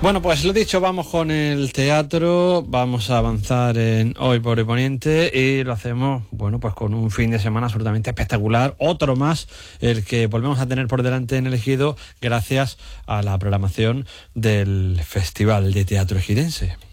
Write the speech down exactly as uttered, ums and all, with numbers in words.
Bueno, pues lo dicho, vamos con el teatro, vamos a avanzar en Hoy por Hoy Poniente y lo hacemos, bueno, pues con un fin de semana absolutamente espectacular, otro más, el que volvemos a tener por delante en el Ejido gracias a la programación del Festival de Teatro Ejidense.